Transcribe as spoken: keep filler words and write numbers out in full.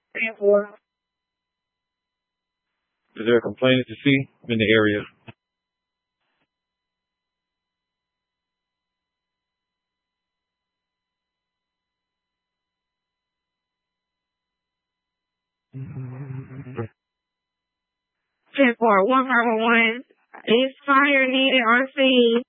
ten four. Is there a complainant to see in the area? ten four, one five one. Is fire needed on scene?